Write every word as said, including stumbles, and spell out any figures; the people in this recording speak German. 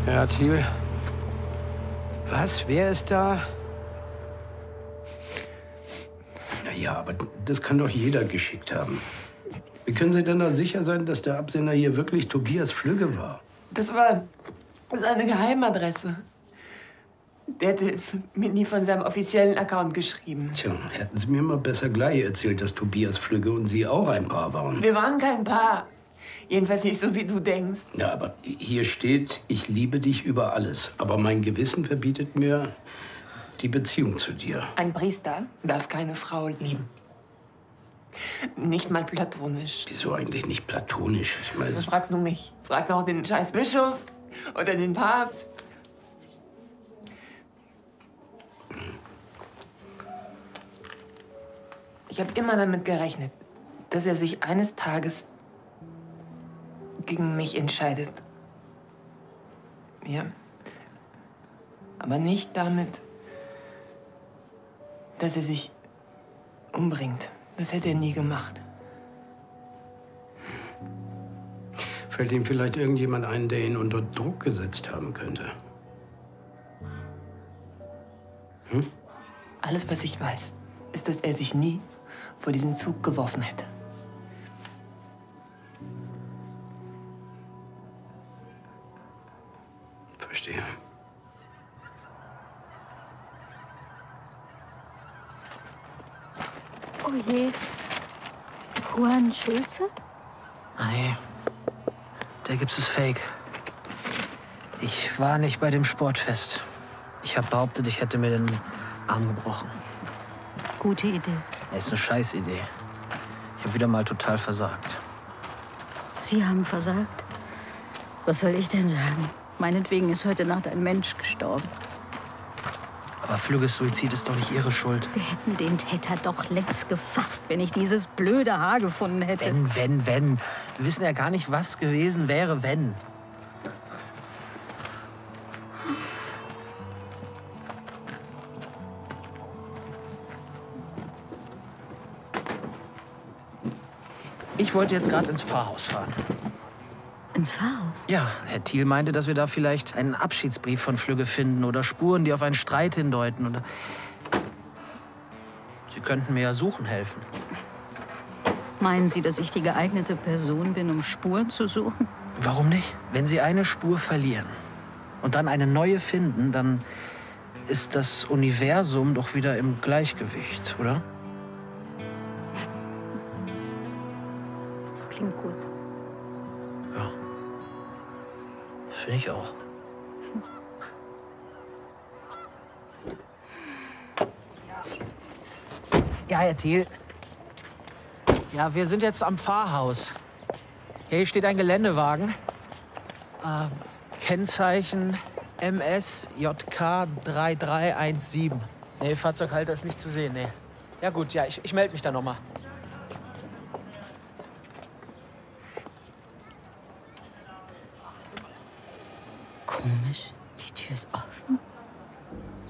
Ja, Thiel. Was? Wer ist da? Naja, aber das kann doch jeder geschickt haben. Wie können Sie denn da sicher sein, dass der Absender hier wirklich Tobias Flügge war? Das war seine Geheimadresse. Der hätte mir nie von seinem offiziellen Account geschrieben. Tja, hätten Sie mir mal besser gleich erzählt, dass Tobias Flügge und Sie auch ein Paar waren. Wir waren kein Paar. Jedenfalls nicht so, wie du denkst. Ja, aber hier steht, ich liebe dich über alles. Aber mein Gewissen verbietet mir die Beziehung zu dir. Ein Priester darf keine Frau lieben. Nicht mal platonisch. Wieso eigentlich nicht platonisch? Ich meine, Das fragst du mich. Frag doch den scheiß Bischof oder den Papst. Ich habe immer damit gerechnet, dass er sich eines Tages gegen mich entscheidet. Ja. Aber nicht damit, dass er sich umbringt. Das hätte er nie gemacht. Fällt ihm vielleicht irgendjemand ein, der ihn unter Druck gesetzt haben könnte? Hm? Alles, was ich weiß, ist, dass er sich nie vor diesen Zug geworfen hätte. Verstehe. Oh je. Juan Schulze? Nee, der Gips ist fake. Ich war nicht bei dem Sportfest. Ich habe behauptet, ich hätte mir den Arm gebrochen. Gute Idee. Das ist eine Scheißidee. Ich habe wieder mal total versagt. Sie haben versagt? Was soll ich denn sagen? Meinetwegen ist heute Nacht ein Mensch gestorben. Aber Flügges Suizid ist doch nicht Ihre Schuld. Wir hätten den Täter doch längst gefasst, wenn ich dieses blöde Haar gefunden hätte. Wenn, wenn, wenn. Wir wissen ja gar nicht, was gewesen wäre, wenn. Ich wollte jetzt gerade ins Pfarrhaus fahren. Ins Pfarrhaus? Ja, Herr Thiel meinte, dass wir da vielleicht einen Abschiedsbrief von Flügge finden oder Spuren, die auf einen Streit hindeuten. Oder Sie könnten mir ja suchen helfen. Meinen Sie, dass ich die geeignete Person bin, um Spuren zu suchen? Warum nicht? Wenn Sie eine Spur verlieren und dann eine neue finden, dann ist das Universum doch wieder im Gleichgewicht, oder? Das klingt gut. Ja. Finde ich auch. Ja, Herr Thiel. Ja, wir sind jetzt am Pfarrhaus. Hier steht ein Geländewagen. Äh, Kennzeichen M S J K drei drei eins sieben. Nee, Fahrzeughalter ist nicht zu sehen, nee. Ja gut, ja, ich, ich melde mich dann noch mal. Komisch, die Tür ist offen.